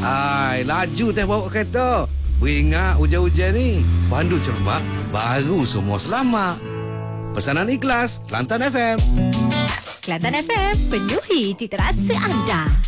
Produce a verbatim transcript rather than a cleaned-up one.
Hai, laju teh bawa kereta. Beringat hujan-hujan ni. Pandu cermat, baru semua selamat. Pesanan ikhlas, Kelantan F M. Kelantan F M, penuhi cita rasa anda.